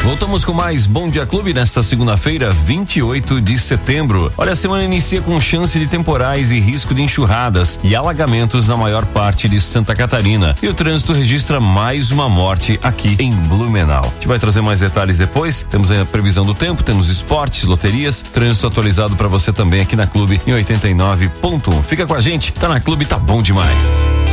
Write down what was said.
Voltamos com mais Bom Dia Clube nesta segunda-feira, 28 de setembro. Olha, a semana inicia com chance de temporais e risco de enxurradas e alagamentos na maior parte de Santa Catarina. E o trânsito registra mais uma morte aqui em Blumenau. A gente vai trazer mais detalhes depois. Temos a previsão do tempo, temos esportes, loterias, trânsito atualizado para você também aqui na Clube em 89.1. Fica com a gente, tá na Clube, tá bom demais.